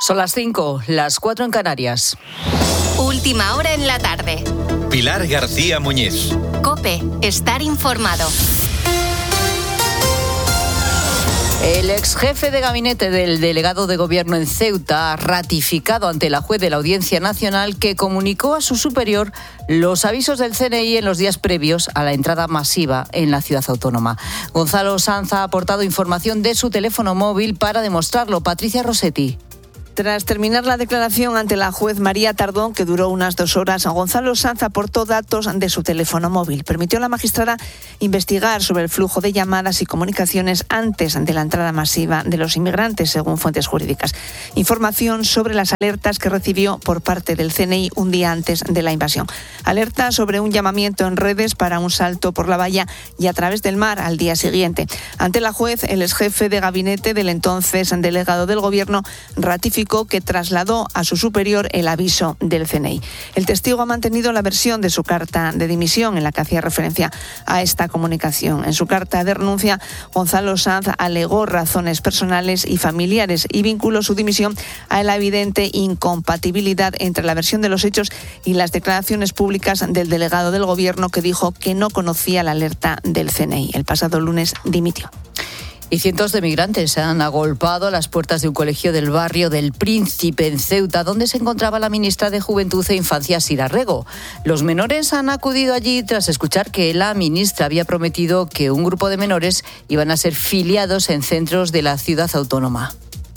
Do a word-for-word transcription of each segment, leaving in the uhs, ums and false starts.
Son las cinco, las cuatro en Canarias. Última hora en la tarde. Pilar García Muñiz. COPE, estar informado. El ex jefe de gabinete del delegado de gobierno en Ceuta ha ratificado ante la juez de la Audiencia Nacional que comunicó a su superior los avisos del C N I en los días previos a la entrada masiva en la ciudad autónoma. Gonzalo Sanz ha aportado información de su teléfono móvil para demostrarlo. Patricia Rossetti. Tras terminar la declaración ante la juez María Tardón, que duró unas dos horas, Gonzalo Sanz aportó datos de su teléfono móvil. Permitió a la magistrada investigar sobre el flujo de llamadas y comunicaciones antes de la entrada masiva de los inmigrantes, según fuentes jurídicas. Información sobre las alertas que recibió por parte del C N I un día antes de la invasión. Alerta sobre un llamamiento en redes para un salto por la valla y a través del mar al día siguiente. Ante la juez, el exjefe de gabinete del entonces delegado del gobierno ratificó que trasladó a su superior el aviso del C N I. El testigo ha mantenido la versión de su carta de dimisión en la que hacía referencia a esta comunicación. En su carta de renuncia, Gonzalo Sanz alegó razones personales y familiares y vinculó su dimisión a la evidente incompatibilidad entre la versión de los hechos y las declaraciones públicas del delegado del gobierno, que dijo que no conocía la alerta del C N I. El pasado lunes dimitió. Y cientos de migrantes han agolpado a las puertas de un colegio del barrio del Príncipe en Ceuta, donde se encontraba la ministra de Juventud e Infancia, Sira Rego. Los menores han acudido allí tras escuchar que la ministra había prometido que un grupo de menores iban a ser filiados en centros de la ciudad autónoma.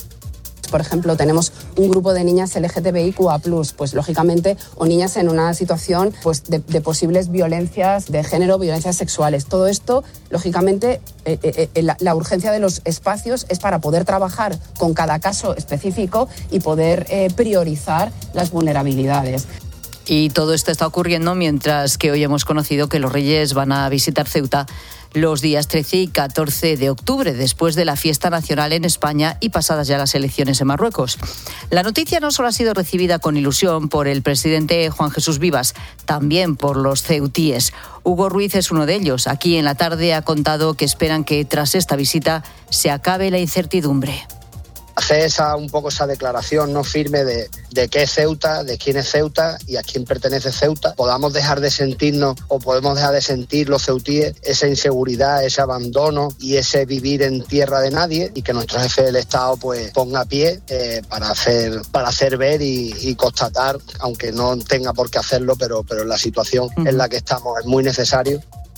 Por ejemplo, tenemos un grupo de niñas L G T B I Q A plus, pues lógicamente, o niñas en una situación pues, de, de posibles violencias de género, violencias sexuales. Todo esto, lógicamente, eh, eh, la, la urgencia de los espacios es para poder trabajar con cada caso específico y poder eh, priorizar las vulnerabilidades. Y todo esto está ocurriendo mientras que hoy hemos conocido que los Reyes van a visitar Ceuta los días trece y catorce de octubre, después de la fiesta nacional en España y pasadas ya las elecciones en Marruecos. La noticia no solo ha sido recibida con ilusión por el presidente Juan Jesús Vivas, también por los ceutíes. Hugo Ruiz es uno de ellos. Aquí en la tarde ha contado que esperan que tras esta visita se acabe la incertidumbre. Hacer esa, un poco esa declaración no firme de, de qué es Ceuta, de quién es Ceuta y a quién pertenece Ceuta. Podamos dejar de sentirnos o podemos dejar de sentir los ceutíes esa inseguridad, ese abandono y ese vivir en tierra de nadie, y que nuestro jefe del Estado pues ponga pie eh, para hacer para hacer ver y, y constatar, aunque no tenga por qué hacerlo, pero, pero en la situación uh-huh. en la que estamos es muy necesario.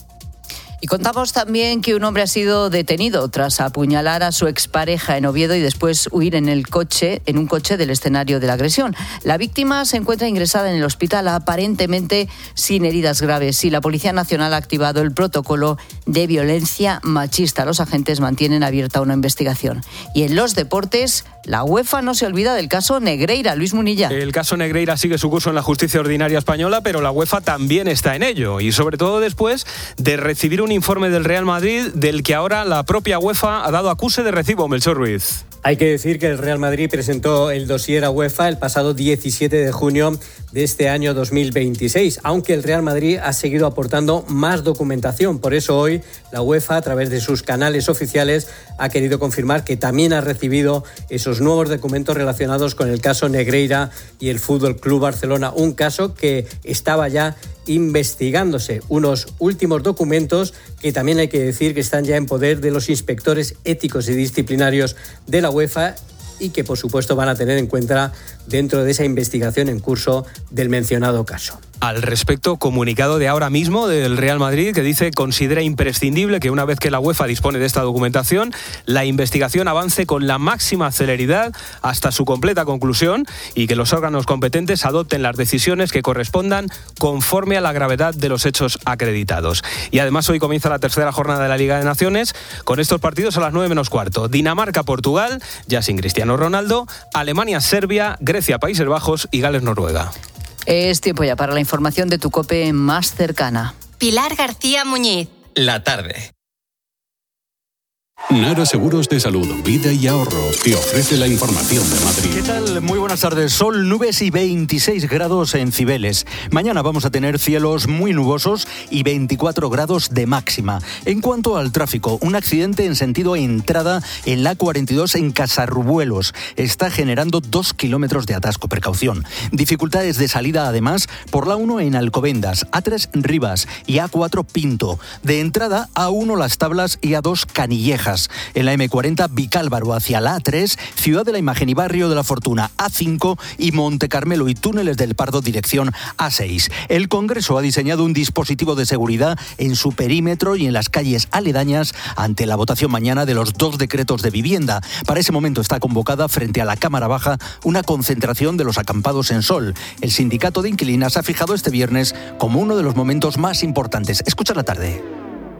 Y contamos también que un hombre ha sido detenido tras apuñalar a su expareja en Oviedo y después huir en el coche, en un coche del escenario de la agresión. La víctima se encuentra ingresada en el hospital aparentemente sin heridas graves y la Policía Nacional ha activado el protocolo de violencia machista. Los agentes mantienen abierta una investigación. Y en los deportes, la UEFA no se olvida del caso Negreira. Luis Munilla. El caso Negreira sigue su curso en la justicia ordinaria española, pero la UEFA también está en ello, y sobre todo después de recibir un informe del Real Madrid del que ahora la propia UEFA ha dado acuse de recibo. Melchor Ruiz. Hay que decir que el Real Madrid presentó el dossier a UEFA el pasado diecisiete de junio de este año dos mil veintiséis, aunque el Real Madrid ha seguido aportando más documentación. Por eso hoy la UEFA, a través de sus canales oficiales, ha querido confirmar que también ha recibido esos nuevos documentos relacionados con el caso Negreira y el Fútbol Club Barcelona, un caso que estaba ya investigándose. Unos últimos documentos que también hay que decir que están ya en poder de los inspectores éticos y disciplinarios de la UEFA y que, por supuesto, van a tener en cuenta dentro de esa investigación en curso del mencionado caso. Al respecto, comunicado de ahora mismo del Real Madrid que dice considera imprescindible que una vez que la UEFA dispone de esta documentación, la investigación avance con la máxima celeridad hasta su completa conclusión y que los órganos competentes adopten las decisiones que correspondan conforme a la gravedad de los hechos acreditados. Y además hoy comienza la tercera jornada de la Liga de Naciones con estos partidos a las nueve menos cuarto. Dinamarca-Portugal, ya sin Cristiano Ronaldo, Alemania-Serbia, Grecia-Países Bajos y Gales-Noruega. Es tiempo ya para la información de tu COPE más cercana. Pilar García Muñiz. La tarde. Nara Seguros de Salud, Vida y Ahorro te ofrece la información de Madrid. ¿Qué tal? Muy buenas tardes. Sol, nubes y veintiséis grados en Cibeles. Mañana vamos a tener cielos muy nubosos y veinticuatro grados de máxima. En cuanto al tráfico, un accidente en sentido entrada en la A cuarenta y dos en Casarrubuelos. Está generando dos kilómetros de atasco. Precaución. Dificultades de salida además por la uno en Alcobendas, A tres Rivas y A cuatro Pinto. De entrada, A uno Las Tablas y A dos Canillejas. En la eme cuarenta, Vicálvaro hacia la A tres, Ciudad de la Imagen y Barrio de la Fortuna, A cinco y Monte Carmelo y Túneles del Pardo, dirección A seis. El Congreso ha diseñado un dispositivo de seguridad en su perímetro y en las calles aledañas ante la votación mañana de los dos decretos de vivienda. Para ese momento está convocada frente a la Cámara Baja una concentración de los acampados en Sol. El sindicato de inquilinas ha fijado este viernes como uno de los momentos más importantes. Escucha la tarde.